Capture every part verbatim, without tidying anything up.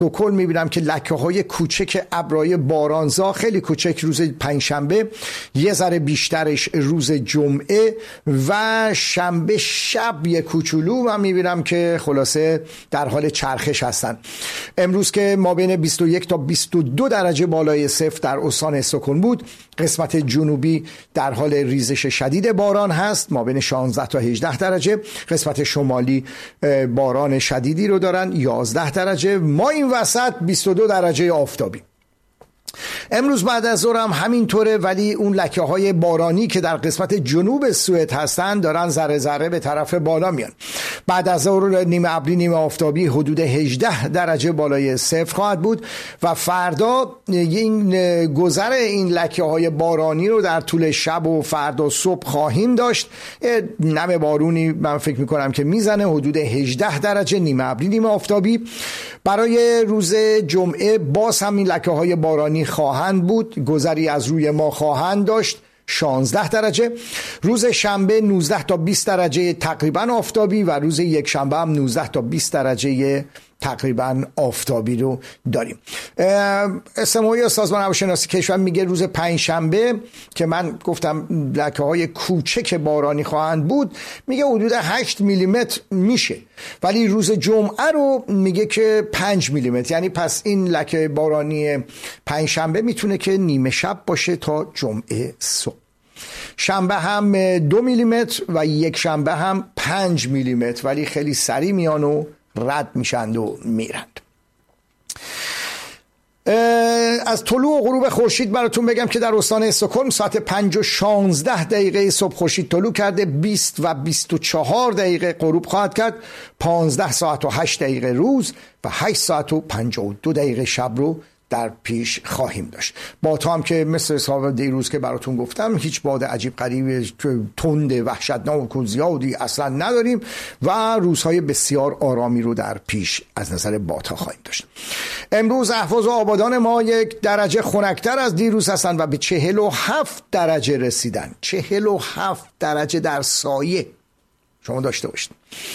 استکهلم میبینم که لکه های کوچک ابرای بارانزا خیلی کوچک روز پنجشنبه، یه ذره بیشترش روز جمعه و شنبه شب یه کوچولو من میبینم که خلاصه در حال چرخش هستن. امروز که ما بین بیست و یک تا بیست و دو درجه بالای صفر در استان استکهلم بود. قسمت جنوبی در حال ریزش شدید باران هست، ما بین شانزده تا هجده درجه. قسمت شمالی باران شدیدی رو دارن، یازده درجه. ما این وسط بیست و دو درجه آفتابی. امروز بعد از ظهر هم همینطوره، ولی اون لکه های بارانی که در قسمت جنوب سوئد هستن دارن ذره ذره به طرف بالا میان. بعد از ظهر نیمه ابری نیمه آفتابی حدود هجده درجه بالای صفر خواهد بود و فردا این گذر این لکه های بارانی رو در طول شب و فردا صبح خواهیم داشت. نم بارونی من فکر میکنم که میزنه، حدود هجده درجه نیمه ابری نیمه آفتابی. برای روز جمعه باز هم این لکه های بارانی خواهند بود، گذری از روی ما خواهند داشت، شانزده درجه. روز شنبه نوزده تا بیست درجه تقریبا آفتابی و روز یک شنبه هم نوزده تا بیست درجه تقریبا آفتابی رو داریم. اسموی سازمان هواشناسی کشور میگه روز پنج شنبه که من گفتم لکه های کوچک بارانی خواهند بود، میگه حدود هشت میلیمتر میشه، ولی روز جمعه رو میگه که پنج میلیمتر، یعنی پس این لکه بارانی پنج شنبه میتونه که نیمه شب باشه تا جمعه صبح. شنبه هم دو میلیمتر و یک شنبه هم پنج میلیمتر، ولی خیلی سریع میان و رد میشند و میرند. از طلوع و غروب خورشید براتون بگم که در استان استکهلم ساعت پنج و شانزده دقیقه صبح خورشید طلوع کرده، بیست و بیست و چهار دقیقه غروب خواهد کرد، پانزده ساعت و هشت دقیقه روز و هشت ساعت و پنجاه و دو دقیقه شب رو در پیش خواهیم داشت. بادها هم که مثل حساب دیروز که براتون گفتم هیچ باد عجیب غریب تند وحشتناک و زیادی اصلا نداریم و روزهای بسیار آرامی رو در پیش از نظر بادها خواهیم داشت. امروز اهواز و آبادان ما یک درجه خنک‌تر از دیروز هستند و به چهل و هفت درجه رسیدن. چهل و هفت درجه در سایه شما داشته باشید.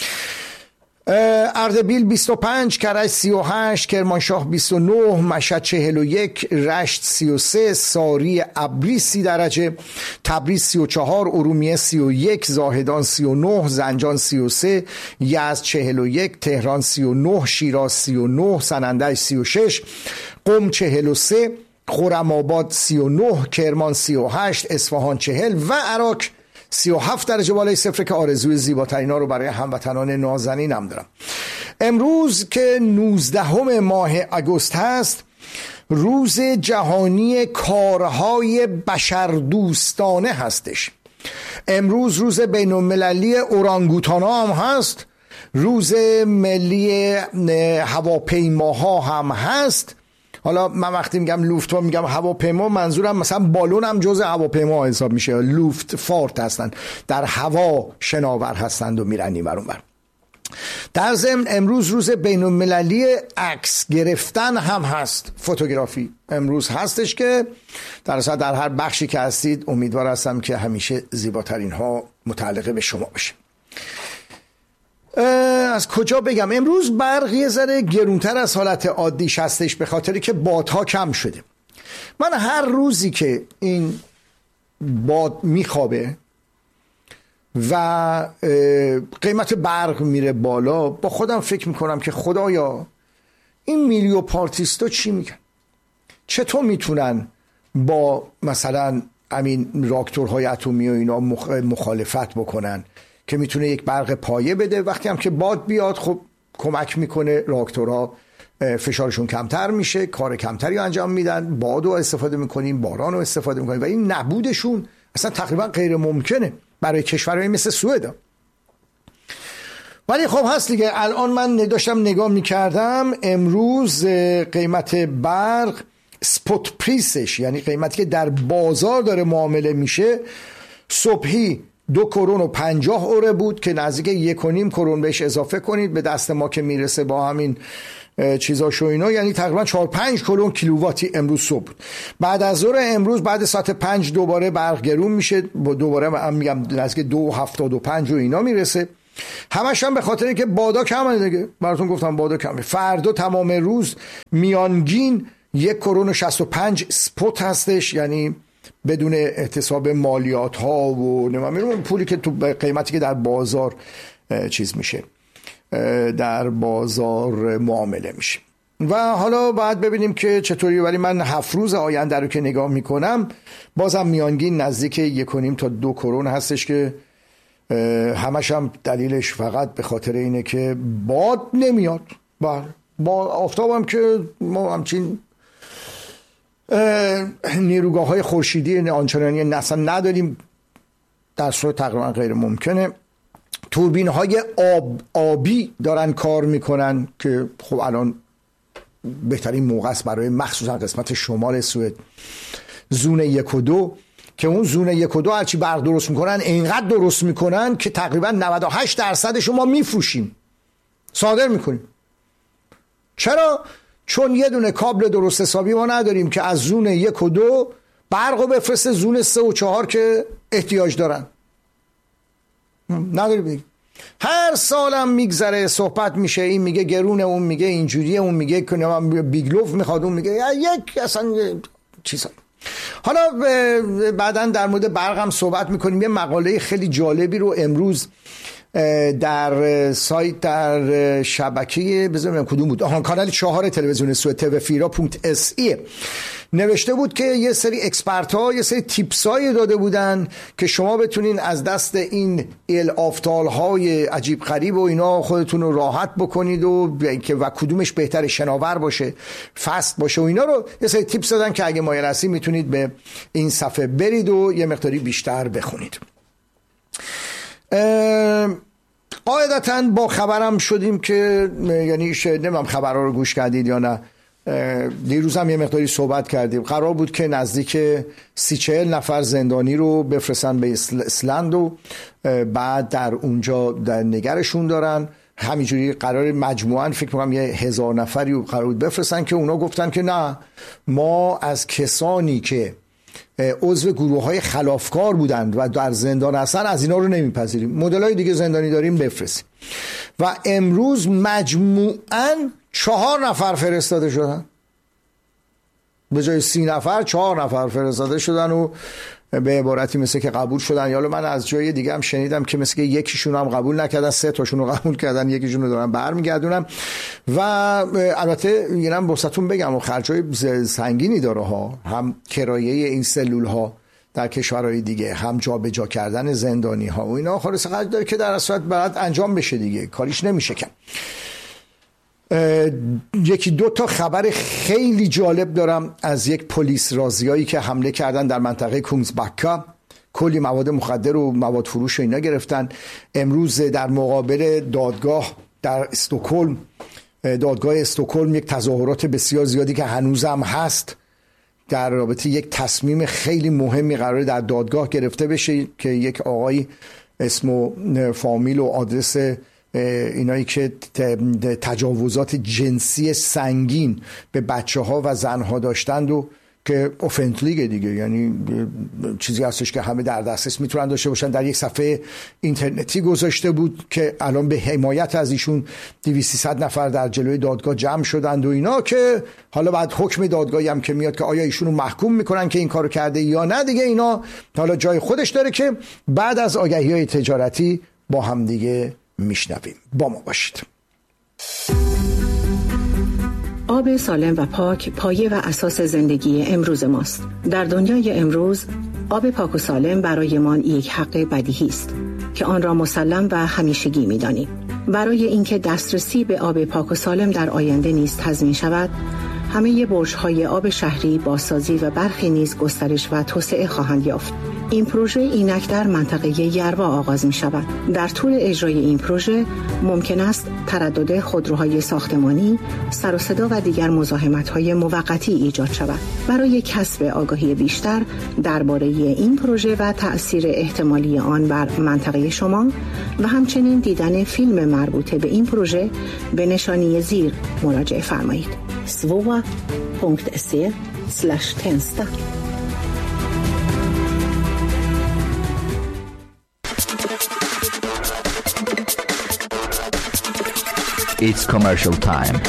اردبیل بیست و پنج، کرج سی و هشت، کرمانشاه بیست و نه، مشهد چهل و یک، رشت سی و سه، ساری ابری سی درجه، تبریز سی و چهار، ارومیه سی و یک، زاهدان سی و نه، زنجان سی و سه، یزد چهل و یک، تهران سی و نه، شیراز سی و نه، سنندج سی و شش، قم چهل و سه، خرم‌آباد سی و نه، کرمان سی و هشت، اصفهان چهل و عراق سی و هفت درجه بالای صفر که آرزوی زیباترین ها رو برای هموطنان نازنینم دارم. امروز که نوزدهم ماه آگوست هست، روز جهانی کارهای بشردوستانه هستش. امروز روز بین المللی اورانگوتان ها هم هست، روز ملی هواپیماها هم هست. حالا من وقتی میگم لوفتوان میگم هواپیما، منظورم مثلا بالون هم جزء هواپیما حساب میشه، لوفت فارت هستن، در هوا شناور هستند و میرن اینور اونور. در ضمن امروز روز بین المللی عکس گرفتن هم هست، فوتوگرافی امروز هستش که در اصل در هر بخشی که هستید امیدوار هستم که همیشه زیباترین ها متعلق به شما باشه. از کجا بگم؟ امروز برق یه ذره گرونتر از حالت عادیش هستش به خاطری که بادها کم شده. من هر روزی که این باد میخوابه و قیمت برق میره بالا با خودم فکر میکنم که خدایا این میلیو پارتیستا چی میگن؟ چطور میتونن با مثلا همین راکتورهای اتمی و اینا مخالفت بکنن که میتونه یک برق پایه بده؟ وقتی هم که باد بیاد خب کمک میکنه، راکتورها فشارشون کمتر میشه، کار کمتری انجام میدن، باد رو استفاده میکنیم، باران رو استفاده میکنیم و این نبودشون اصلا تقریبا غیر ممکنه برای کشورهای مثل سوئد. ولی خب هست دیگه. الان من داشتم نگاه میکردم، امروز قیمت برق سپوت پریسش، یعنی قیمتی که در بازار داره معامله میشه، صبحی دو کرون و پنجاه اوره بود که نزدیک یک و نیم کرون بهش اضافه کنید به دست ما که میرسه با همین چیزاشو اینا، یعنی تقریبا چهار پنج کرون کیلوواتی امروز صبح بود. بعد از ظهر امروز بعد ساعت پنج دوباره برق گرون میشه، دوباره من میگم نزدیک دو هفتاد و پنج و اینا میرسه. همش هم به خاطر اینکه بادا کمه دیگه. براتون گفتم بادا کمه. فردا تمام روز میانگین یک کرون و شصت و پنج اسپات هستش، یعنی بدون احتساب مالیات ها و نمیدونم پولی که تو قیمتی که در بازار چیز میشه، در بازار معامله میشه. و حالا باید ببینیم که چطوری، ولی من هفت روز آینده رو که نگاه میکنم بازم میانگین نزدیک یک و نیم تا دو کرون هستش که همش هم دلیلش فقط به خاطر اینه که باد نمیاد. بله با آفتاب هم که ما همچین نیروگاه های خورشیدی آنچنانی اصلا نداریم، در صورت تقریبا غیر ممکنه. توربین های آب آبی دارن کار میکنن که خب الان بهترین موقع است برای مخصوصا قسمت شمال سوئد، زون یک و دو، که اون زون یک و دو هرچی برق درست میکنن اینقدر درست میکنن که تقریبا نود و هشت درصدش ما میفروشیم، صادر میکنیم. چرا؟ چون یه دونه کابل درست حسابی ما نداریم که از زون یک و دو برق رو بفرسته زون سه و چهار که احتیاج دارن. نداری بگیم. هر سالم میگذره صحبت میشه، این میگه گرونه، اون میگه اینجوریه، اون میگه کنم بیگلوف میخواد، اون میگه یک اصلا چیزا. حالا بعداً در مورد برق هم صحبت میکنیم. یه مقاله خیلی جالبی رو امروز در سایت در شبکه بذارم کدوم بود، آها کانال چهار تلویزیون سوئد تی وی فور پونکت اس ای نوشته بود که یه سری اکسپرت ها یه سری تیپس هایی داده بودن که شما بتونین از دست این ال آفتال های عجیب غریب و اینا خودتون رو راحت بکنید و و کدومش بهتر شناور باشه، فست باشه و اینا رو یه سری تیپس دادن که اگه مایل هستید میتونید به این صفحه برید و یه مقداری بیشتر بخونید. قاعدتاً با خبرم شدیم که یعنی نمیدونم خبرها رو گوش کردید یا نه، دیروز هم یه مقداری صحبت کردیم. قرار بود که نزدیک سی چهل نفر زندانی رو بفرستن به اسلند و بعد در اونجا در نگرشون دارن. همینجوری قرار مجموعاً فکر می‌کنم یه هزار نفری رو قرار بود بفرستن که اونا گفتن که نه، ما از کسانی که عضو گروه‌های خلافکار بودند و در زندان هستن از اینا رو نمیپذیریم، مدل‌های دیگه زندانی داریم بفرستیم. و امروز مجموعاً چهار نفر فرستاده شدن، به جای سی نفر چهار نفر فرستاده شدن و به عبارتی مثل که قبول شدن. یا من از جای دیگه هم شنیدم که مثل که یکیشون هم قبول نکردن، سه تاشون رو قبول کردن، یکیشون رو دارن برمیگردونن. و البته اینم واسهتون بگم و خرجای سنگینی داره ها، هم کرایه این سلول ها در کشورهای دیگه، هم جا به جا کردن زندانی ها و اینا خالص خرج داره که در اصل باید انجام بشه دیگه، کاریش نمیشه کن. یکی دو تا خبر خیلی جالب دارم از یک پلیس رازیایی که حمله کردن در منطقه کونگسباکا، کلی مواد مخدر و مواد فروش و اینا گرفتن. امروز در مقابل دادگاه در استکهلم، دادگاه استکهلم، یک تظاهرات بسیار زیادی که هنوزم هست در رابطه یک تصمیم خیلی مهمی قراره در دادگاه گرفته بشه که یک آقای اسم و فامیل و آدرس اینایی که تجاوزات جنسی سنگین به بچه ها و زن ها داشتند و که اوفنتلیگه دیگه، یعنی چیزی هستش که همه در دسترس میتونن داشته باشن، در یک صفحه اینترنتی گذاشته بود که الان به حمایت از ایشون دویست سیصد نفر در جلوی دادگاه جمع شدند و اینا، که حالا بعد حکم دادگاهی هم که میاد که آیا ایشونو محکوم میکنن که این کارو کرده یا نه، دیگه اینا حالا جای خودش داره که بعد از آگهی‌های تجارتی با هم دیگه میشنویم. با ما باشید. آب سالم و پاک پایه و اساس زندگی امروز ماست. در دنیای امروز آب پاک و سالم برایمان یک حق بدیهی است که آن را مسلم و همیشگی می‌دانیم. برای اینکه دسترسی به آب پاک و سالم در آینده نیز تضمین شود، همه برج‌های آب شهری بازسازی و برخی نیز گسترش و توسعه خواهند یافت. این پروژه اینک در منطقه یروا آغاز می شود. در طول اجرای این پروژه ممکن است تردد خودروهای ساختمانی، سر و صدا و دیگر مزاحمت‌های موقتی ایجاد شود. برای کسب آگاهی بیشتر درباره این پروژه و تأثیر احتمالی آن بر منطقه شما و همچنین دیدن فیلم مربوط به این پروژه به نشانی زیر مراجعه فرمایید. سووا پونکت سی اسلش تنستا. It's commercial time.